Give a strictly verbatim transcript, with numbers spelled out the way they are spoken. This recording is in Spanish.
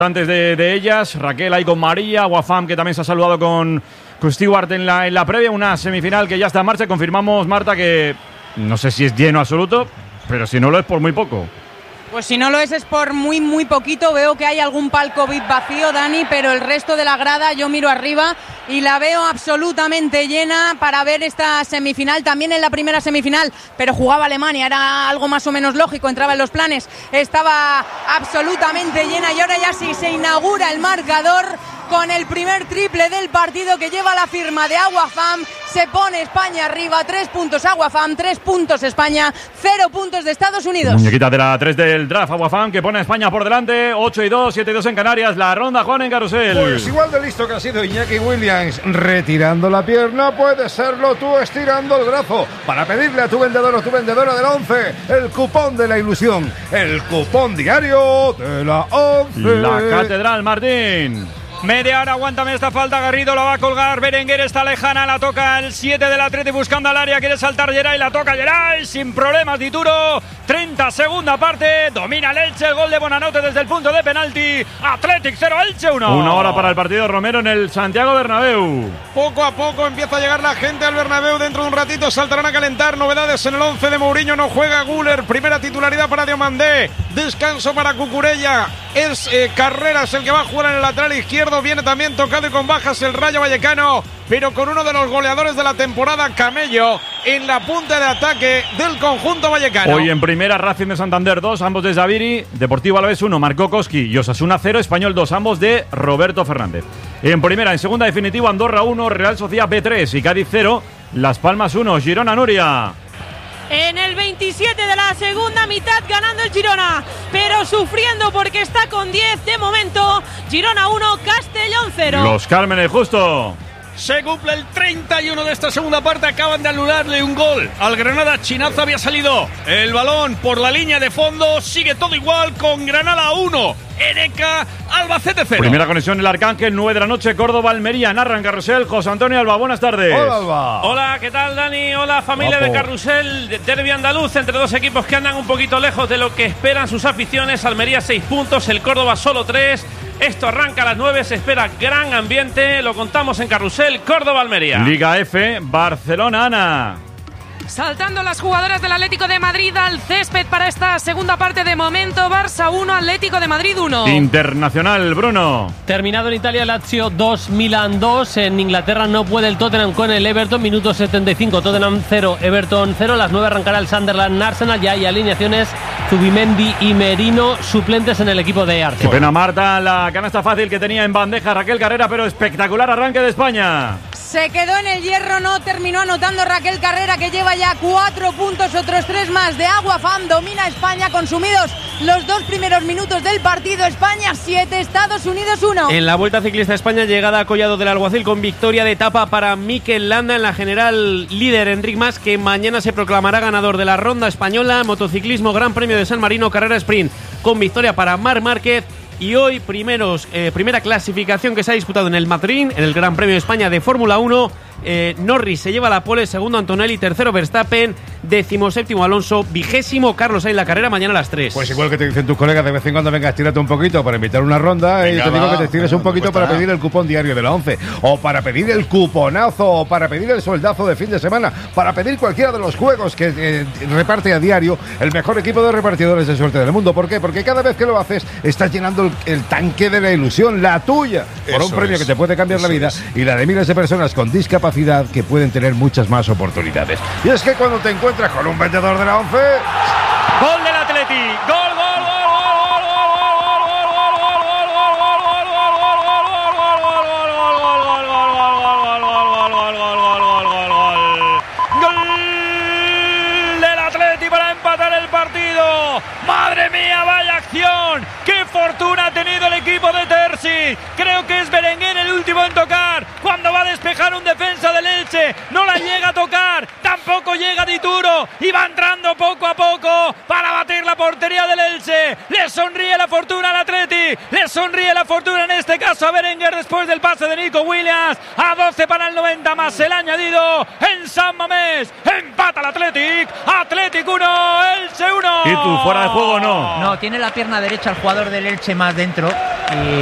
Antes de, de ellas, Raquel ahí con María, Wafam, que también se ha saludado con, con Stewart en la, en la previa, una semifinal que ya está en marcha. Confirmamos, Marta, que no sé si es lleno absoluto, pero si no lo es por muy poco. Pues si no lo es, es por muy, muy poquito. Veo que hay algún palco V I P vacío, Dani, pero el resto de la grada, yo miro arriba y la veo absolutamente llena para ver esta semifinal. También en la primera semifinal, pero jugaba Alemania, era algo más o menos lógico, entraba en los planes. Estaba absolutamente llena y ahora ya sí se inaugura el marcador con el primer triple del partido que lleva la firma de Aguafam. Se pone España arriba, tres puntos Aguafam, tres puntos España, cero puntos de Estados Unidos. Muñequita de la tres del draft, Aguafam, que pone a España por delante, ocho y dos, siete y dos en Canarias. La ronda, Juan, en Carrusel. Pues igual de listo que ha sido Iñaki Williams retirando la pierna, puedes serlo tú estirando el brazo para pedirle a tu vendedor o tu vendedora del once el cupón de la ilusión, el cupón diario de la once. La Catedral, Martín. Media hora, aguántame esta falta, Garrido la va a colgar, Berenguer está lejana, la toca el siete del Atleti buscando al área, quiere saltar Geray, la toca Geray, sin problemas Dituro, treinta, segunda parte, domina el Elche, el gol de Bonanote desde el punto de penalti, Athletic cero, Elche uno. Una hora para el partido, Romero, en el Santiago Bernabéu. Poco a poco empieza a llegar la gente al Bernabéu, dentro de un ratito saltarán a calentar, novedades en el once de Mourinho, no juega Güler, primera titularidad para Diomandé, descanso para Cucurella, es eh, Carreras el que va a jugar en el lateral izquierdo. Viene también tocado y con bajas el Rayo Vallecano, pero con uno de los goleadores de la temporada, Camello, en la punta de ataque del conjunto vallecano. Hoy en primera, Racing de Santander dos, ambos de Xaviri, Deportivo Alavés uno, marcó Koski y Osasuna cero, Español dos, ambos de Roberto Fernández. En primera, en segunda definitivo, Andorra uno, Real Sociedad B tres y Cádiz cero, Las Palmas uno, Girona, Nuria. En el veintisiete de la segunda mitad ganando el Girona, pero sufriendo porque está con diez de momento. Girona uno, Castellón cero. Los Cármenes, justo. Se cumple el treinta y uno de esta segunda parte, acaban de anularle un gol al Granada. Chinazo había salido el balón por la línea de fondo, sigue todo igual con Granada uno, Ereca, Albacete cero. Primera conexión el Arcángel, nueve de la noche, Córdoba, Almería, narra en Carrusel, José Antonio Alba, buenas tardes. Hola, Alba. Hola, ¿qué tal, Dani? Hola, familia Opo. de Carrusel, derbi andaluz entre dos equipos que andan un poquito lejos de lo que esperan sus aficiones. Almería seis puntos, el Córdoba solo tres. Esto arranca a las nueve, se espera gran ambiente, lo contamos en Carrusel, Córdoba-Almería. Liga F, Barcelona, Ana. Saltando las jugadoras del Atlético de Madrid al césped para esta segunda parte. De momento, Barça uno, Atlético de Madrid uno. Internacional, Bruno. Terminado en Italia, Lazio dos, Milan dos. En Inglaterra no puede el Tottenham con el Everton. Minuto setenta y cinco, Tottenham cero, Everton cero. Las nueve arrancará el Sunderland, Arsenal. Ya hay alineaciones, Zubimendi y Merino, suplentes en el equipo de Arsenal. Qué pena, Marta, la canasta fácil que tenía en bandeja Raquel Carrera, pero espectacular arranque de España. Se quedó en el hierro, no terminó anotando Raquel Carrera, que lleva ya cuatro puntos, otros tres más de Aguafam. Domina España, consumidos los dos primeros minutos del partido. España siete, Estados Unidos uno. En la Vuelta Ciclista España, llegada a Collado del Alguacil con victoria de etapa para Mikel Landa. En la general, líder Enric Mas, que mañana se proclamará ganador de la Ronda Española. Motociclismo, Gran Premio de San Marino, carrera sprint con victoria para Marc Márquez. Y hoy primeros, eh, primera clasificación que se ha disputado en el Madrid, en el Gran Premio de España de Fórmula uno. Eh, Norris se lleva la pole, segundo Antonelli, tercero Verstappen, décimo séptimo Alonso, vigésimo Carlos Sainz. La carrera mañana a las tres. Pues igual que te dicen tus colegas de vez en cuando, venga, estírate un poquito para invitar una ronda. Venga, y yo te va, digo que te estires un poquito para pedir el cupón diario de la once, o para pedir el cuponazo, o para pedir el sueldazo de fin de semana, para pedir cualquiera de los juegos que eh, reparte a diario el mejor equipo de repartidores de suerte del mundo. ¿Por qué? Porque cada vez que lo haces estás llenando el, el tanque de la ilusión, la tuya, por Eso un premio es. que te puede cambiar Eso la vida es. y la de miles de personas con discapacidad que pueden tener muchas más oportunidades. Y es que cuando te encuentras con un vendedor de la once... Gol del Atleti, gol, gol, gol, gol, gol del Atleti para empatar el partido. ¡Madre mía, vaya acción! ¡Qué fortuna ha tenido el equipo de Terzi! Creo que es Berenguer el último en tocar, cuando va a despejar un defensa del Elche, no la llega a tocar, tampoco llega Dituro, y va entrando poco a poco para batirla por portería del Elche. Le sonríe la fortuna al Atleti. Le sonríe la fortuna en este caso a Berenguer después del pase de Nico Williams. A doce para el noventa más el añadido en San Mamés. Empata el Athletic. Athletic uno, Elche uno. ¿Y tú, fuera de juego o no? No, tiene la pierna derecha el jugador del Elche más dentro. Y